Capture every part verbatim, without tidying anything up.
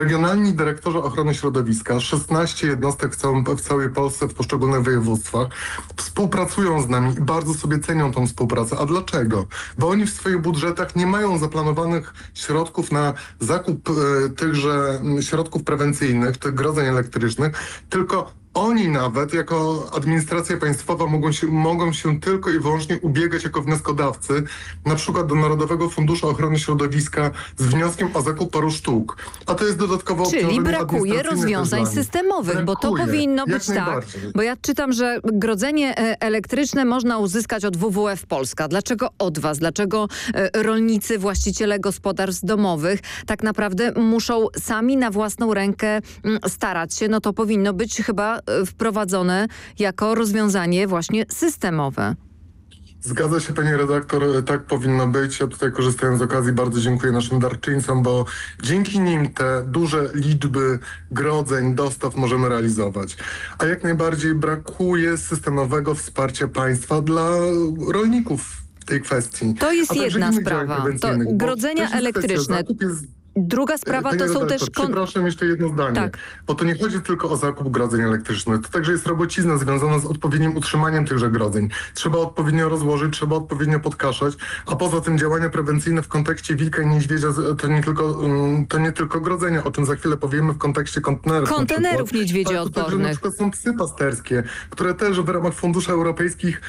Regionalni dyrektorzy ochrony środowiska, szesnaście jednostek w, całym, w całej Polsce, w poszczególnych województwach, współpracują z nami i bardzo sobie cenią tą współpracę. A dlaczego? Bo oni w swoich budżetach nie mają zaplanowanych środków na zakup e, tychże m, środków prewencyjnych, tych grodzeń elektrycznych, tylko oni nawet jako administracja państwowa mogą się, mogą się tylko i wyłącznie ubiegać jako wnioskodawcy, na przykład do Narodowego Funduszu Ochrony Środowiska z wnioskiem o zakup paru sztuk. A to jest dodatkowo Czyli obciążenie brakuje administracyjne rozwiązań też dla nich. systemowych, bo to Brakuje, powinno jak być tak. najbardziej. Bo ja czytam, że grodzenie e, elektryczne można uzyskać od W W F Polska. Dlaczego od was? Dlaczego e, rolnicy, właściciele gospodarstw domowych tak naprawdę muszą sami na własną rękę m, starać się? No to powinno być chyba e, wprowadzone jako rozwiązanie właśnie systemowe. Zgadza się pani redaktor, tak powinno być. Ja tutaj korzystając z okazji bardzo dziękuję naszym darczyńcom, bo dzięki nim te duże liczby grodzeń, dostaw możemy realizować. A jak najbardziej brakuje systemowego wsparcia państwa dla rolników w tej kwestii. To jest A także jedna innych sprawa. działań To prewencyjnych, bo grodzenia też jest kwestia, elektryczne. zakup jest Druga sprawa Panie to są redaktor, też... Kon... Przepraszam, jeszcze jedno zdanie. Tak. Bo to nie chodzi tylko o zakup grodzeń elektrycznych. To także jest robocizna związana z odpowiednim utrzymaniem tychże grodzeń. Trzeba odpowiednio rozłożyć, trzeba odpowiednio podkaszać, a poza tym działania prewencyjne w kontekście wilka i niedźwiedzia to nie tylko, to nie tylko grodzenia, o czym za chwilę powiemy w kontekście kontenerów. Kontenerów niedźwiedzioodpornych. Także na przykład są psy pasterskie, które też w ramach funduszy europejskich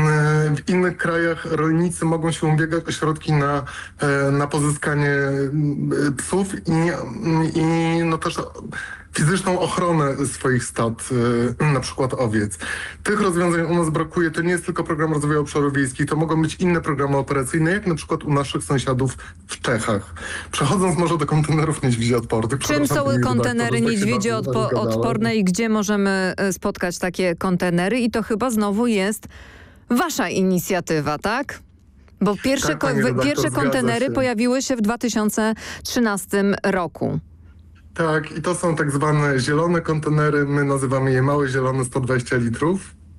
w innych krajach rolnicy mogą się ubiegać o środki na, na pozyskanie psów i, i no też fizyczną ochronę swoich stad, na przykład owiec. Tych rozwiązań u nas brakuje. To nie jest tylko program rozwoju obszarów wiejskich, to mogą być inne programy operacyjne, jak na przykład u naszych sąsiadów w Czechach. Przechodząc może do kontenerów niedźwiedzioodpornych. Czym są kontenery niedźwiedzioodporne i gdzie możemy spotkać takie kontenery? I to chyba znowu jest wasza inicjatywa, tak? Bo pierwsze, tak, ko redaktor, pierwsze kontenery się. pojawiły się w dwa tysiące trzynastym roku. Tak, i to są tak zwane zielone kontenery. My nazywamy je małe zielone sto dwadzieścia litrów.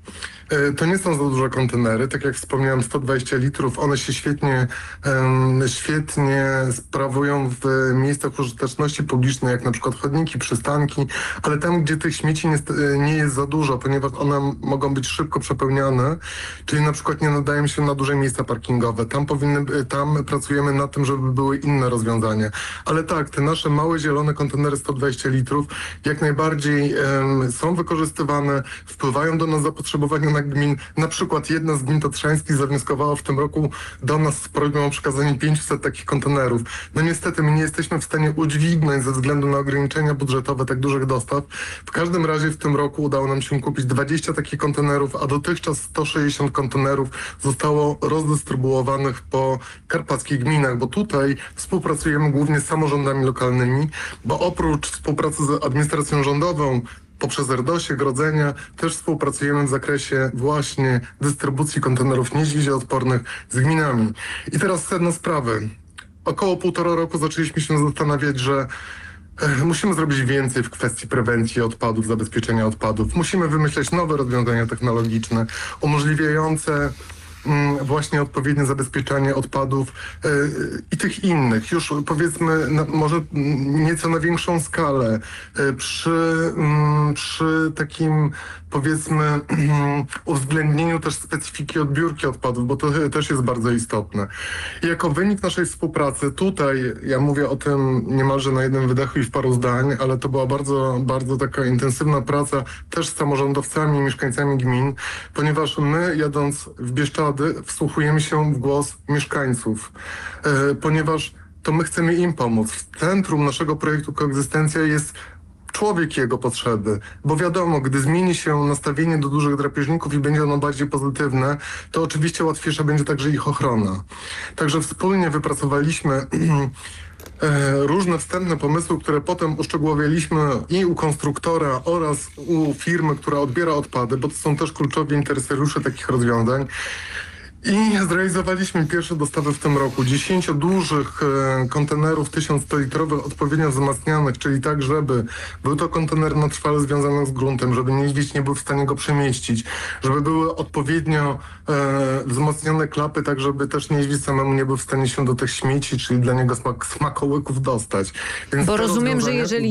To nie są za duże kontenery, tak jak wspomniałem, sto dwadzieścia litrów, one się świetnie, um, świetnie sprawują w miejscach użyteczności publicznej, jak na przykład chodniki, przystanki, ale tam, gdzie tych śmieci nie, nie jest za dużo, ponieważ one mogą być szybko przepełniane, czyli na przykład nie nadają się na duże miejsca parkingowe. Tam powinny, tam pracujemy nad tym, żeby były inne rozwiązania. Ale tak, te nasze małe zielone kontenery sto dwadzieścia litrów jak najbardziej um, są wykorzystywane, wpływają do nas zapotrzebowanie na gmin. Na przykład jedna z gmin tatrzańskich zawnioskowała w tym roku do nas z prośbą o przekazanie pięciuset takich kontenerów. No niestety my nie jesteśmy w stanie udźwignąć ze względu na ograniczenia budżetowe tak dużych dostaw. W każdym razie w tym roku udało nam się kupić dwadzieścia takich kontenerów, a dotychczas sto sześćdziesiąt kontenerów zostało rozdystrybuowanych po karpackich gminach, bo tutaj współpracujemy głównie z samorządami lokalnymi, bo oprócz współpracy z administracją rządową, poprzez RDOŚ-ie, grodzenia, też współpracujemy w zakresie właśnie dystrybucji kontenerów niedźwiedzioodpornych z gminami. I teraz sedno sprawy. Około półtora roku zaczęliśmy się zastanawiać, że e, musimy zrobić więcej w kwestii prewencji odpadów, zabezpieczenia odpadów. Musimy wymyśleć nowe rozwiązania technologiczne umożliwiające właśnie odpowiednie zabezpieczanie odpadów yy, i tych innych, już powiedzmy na, może nieco na większą skalę, yy, przy, yy, przy takim powiedzmy yy, uwzględnieniu też specyfiki odbiórki odpadów, bo to yy, też jest bardzo istotne. I jako wynik naszej współpracy tutaj, ja mówię o tym niemalże na jednym wydechu i w paru zdań, ale to była bardzo, bardzo taka intensywna praca też z samorządowcami i mieszkańcami gmin, ponieważ my jadąc w Bieszczady wsłuchujemy się w głos mieszkańców, yy, ponieważ to my chcemy im pomóc. W centrum naszego projektu Koegzystencja jest człowiek i jego potrzeby, bo wiadomo, gdy zmieni się nastawienie do dużych drapieżników i będzie ono bardziej pozytywne, to oczywiście łatwiejsza będzie także ich ochrona. Także wspólnie wypracowaliśmy różne wstępne pomysły, które potem uszczegółowialiśmy i u konstruktora oraz u firmy, która odbiera odpady, bo to są też kluczowi interesariusze takich rozwiązań. I zrealizowaliśmy pierwsze dostawy w tym roku. dziesięć dużych e, kontenerów tysiąc sto litrowych odpowiednio wzmacnianych, czyli tak, żeby był to kontener na trwale związany z gruntem, żeby niedźwiedź nie był w stanie go przemieścić, żeby były odpowiednio e, wzmocnione klapy, tak żeby też niedźwiedź samemu nie był w stanie się do tych śmieci, czyli dla niego smak, smakołyków dostać. Więc bo rozumiem, że jeżeli